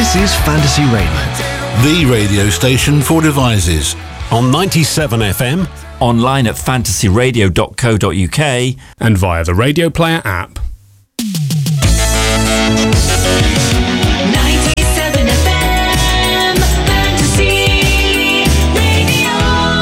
This is Fantasy Radio, the radio station for devices. on 97 FM, online at fantasyradio.co.uk, and via the Radio Player app. 97 FM, Fantasy Radio.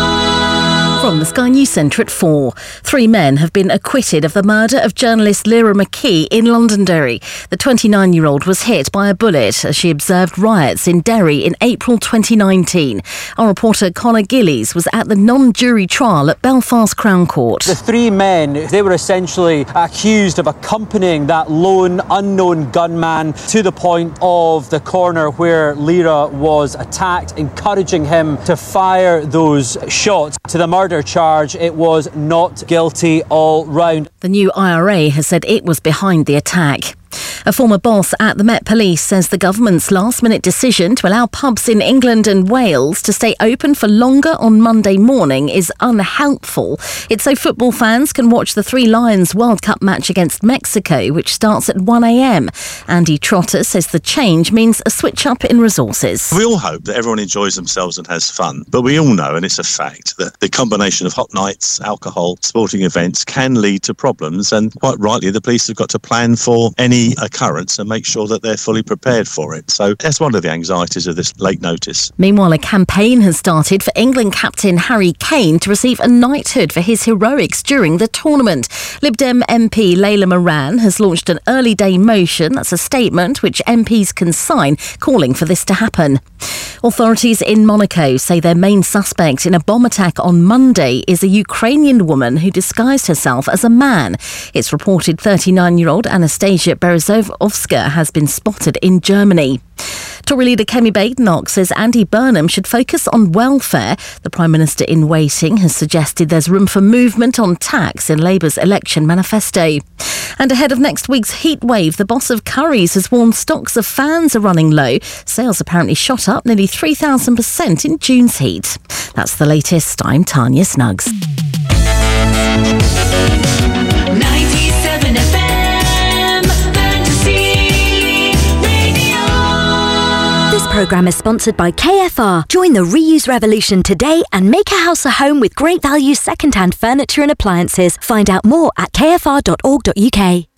From the Sky News Centre at 4. 3 men have been acquitted of the murder of journalist Lyra McKee in Londonderry. The 29-year-old was hit by a bullet as she observed riots in Derry in April 2019. Our reporter Conor Gillies was at the non-jury trial at Belfast Crown Court. The 3 men, they were essentially accused of accompanying that lone, unknown gunman to the point of the corner where Lyra was attacked, encouraging him to fire those shots. To the murder charge, it was not guilty all round. The new IRA has said it was behind the attack. A former boss at the Met Police says the government's last-minute decision to allow pubs in England and Wales to stay open for longer on Monday morning is unhelpful. It's so football fans can watch the Three Lions World Cup match against Mexico, which starts at 1 a.m. Andy Trotter says the change means a switch-up in resources. We all hope that everyone enjoys themselves and has fun, but we all know, and it's a fact, that the combination of hot nights, alcohol, sporting events can lead to problems, and quite rightly the police have got to plan for any occurrence and make sure that they're fully prepared for it. So that's one of the anxieties of this late notice. Meanwhile, a campaign has started for England captain Harry Kane to receive a knighthood for his heroics during the tournament. Lib Dem MP Layla Moran has launched an early day motion. That's a statement which MPs can sign calling for this to happen. Authorities in Monaco say their main suspect in a bomb attack on Monday is a Ukrainian woman who disguised herself as a man. It's reported 39-year-old Anastasia Berezovska has been spotted in Germany. Tory leader Kemi Badenoch says Andy Burnham should focus on welfare. The Prime Minister in waiting has suggested there's room for movement on tax in Labour's election manifesto. And ahead of next week's heat wave, the boss of Currys has warned stocks of fans are running low. Sales apparently shot up nearly 3,000% in June's heat. That's the latest. I'm Tanya Snuggs. 97 FM, Fantasy Radio. This programme is sponsored by KFR. Join the reuse revolution today and make a house a home with great value second-hand furniture and appliances. Find out more at kfr.org.uk.